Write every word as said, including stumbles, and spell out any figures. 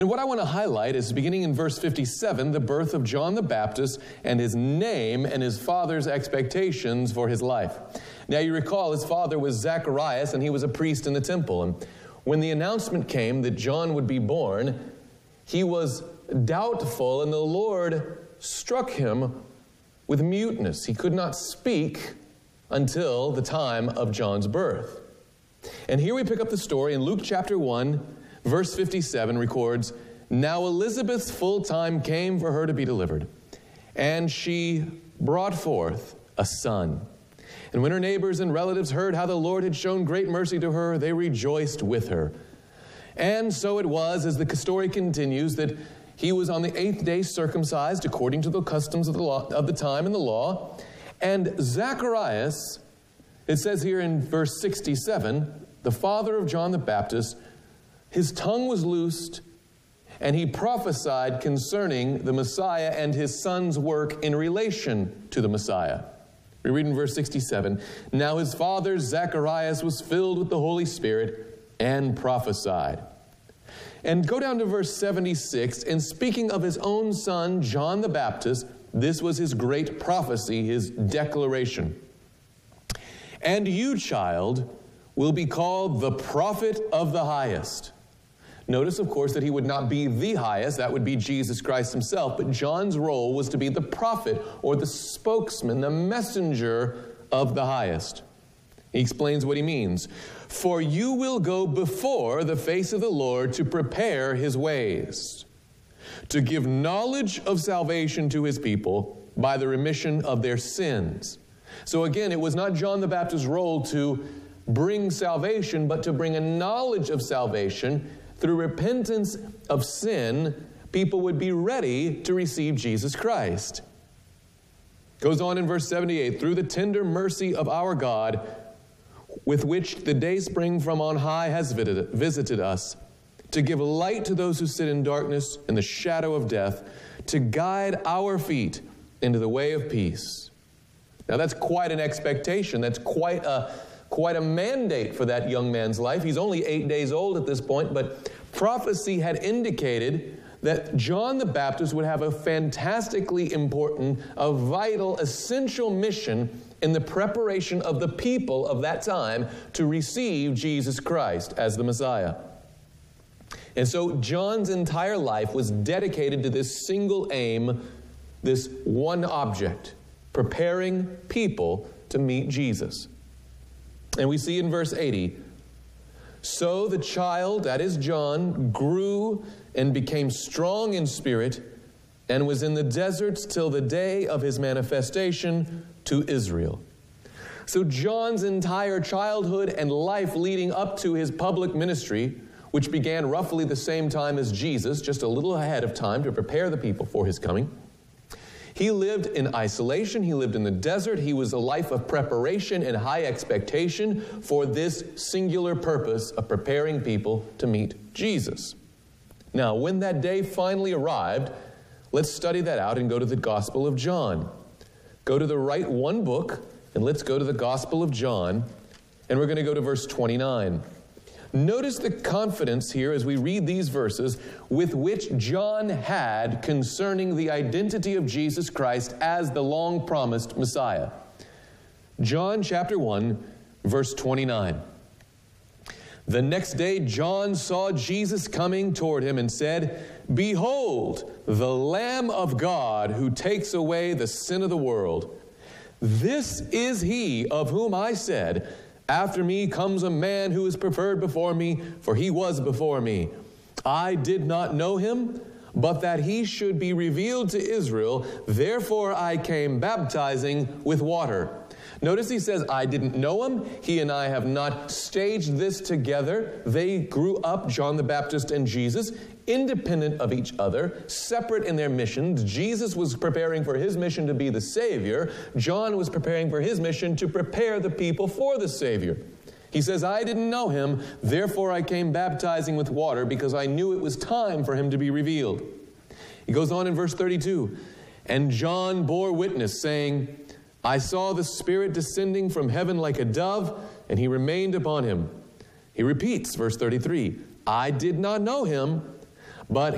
And what I want to highlight is beginning in verse fifty-seven, the birth of John the Baptist and his name and his father's expectations for his life. Now you recall his father was Zacharias and he was a priest in the temple. And when the announcement came that John would be born, he was doubtful and the Lord struck him with muteness. He could not speak until the time of John's birth. And here we pick up the story in Luke chapter one, verse fifty-seven records, "Now Elizabeth's full time came for her to be delivered, and she brought forth a son. And when her neighbors and relatives heard how the Lord had shown great mercy to her, they rejoiced with her. And so it was, as the story continues, that he was on the eighth day circumcised according to the customs of the law, of the time and the law. And Zacharias, it says here in verse sixty-seven, the father of John the Baptist, his tongue was loosed, and he prophesied concerning the Messiah and his son's work in relation to the Messiah." We read in verse sixty-seven, "Now his father Zacharias was filled with the Holy Spirit and prophesied." And go down to verse seventy-six, and speaking of his own son, John the Baptist, this was his great prophecy, his declaration. "And you, child, will be called the prophet of the highest." Notice, of course, that he would not be the highest. That would be Jesus Christ himself. But John's role was to be the prophet or the spokesman, the messenger of the highest. He explains what he means. "For you will go before the face of the Lord to prepare his ways, to give knowledge of salvation to his people by the remission of their sins." So again, it was not John the Baptist's role to bring salvation, but to bring a knowledge of salvation. Through repentance of sin, people would be ready to receive Jesus Christ. Goes on in verse seventy-eight, "Through the tender mercy of our God, with which the dayspring from on high has visited us, to give light to those who sit in darkness and the shadow of death, to guide our feet into the way of peace." Now that's quite an expectation. That's quite a Quite a mandate for that young man's life. He's only eight days old at this point, but prophecy had indicated that John the Baptist would have a fantastically important, a vital, essential mission in the preparation of the people of that time to receive Jesus Christ as the Messiah. And so John's entire life was dedicated to this single aim, this one object, preparing people to meet Jesus. And we see in verse eighty, "So the child," that is John, "grew and became strong in spirit and was in the deserts till the day of his manifestation to Israel." So John's entire childhood and life leading up to his public ministry, which began roughly the same time as Jesus, just a little ahead of time to prepare the people for his coming, he lived in isolation. He lived in the desert. He was a life of preparation and high expectation for this singular purpose of preparing people to meet Jesus. Now, when that day finally arrived, let's study that out and go to the Gospel of John. Go to the right one book, and let's go to the Gospel of John, and we're going to go to verse twenty-nine. Notice the confidence here as we read these verses with which John had concerning the identity of Jesus Christ as the long-promised Messiah. John chapter one, verse twenty-nine. "The next day John saw Jesus coming toward him and said, 'Behold, the Lamb of God who takes away the sin of the world. This is he of whom I said, After me comes a man who is preferred before me, for he was before me. I did not know him, but that he should be revealed to Israel. Therefore I came baptizing with water.'" Notice he says, I didn't know him. He and I have not staged this together. They grew up, John the Baptist and Jesus, independent of each other, separate in their missions. Jesus was preparing for his mission to be the Savior. John was preparing for his mission to prepare the people for the Savior. He says, I didn't know him, therefore I came baptizing with water because I knew it was time for him to be revealed. He goes on in verse thirty-two, "And John bore witness, saying, I saw the Spirit descending from heaven like a dove, and he remained upon him." He repeats, verse thirty-three, "I did not know him, but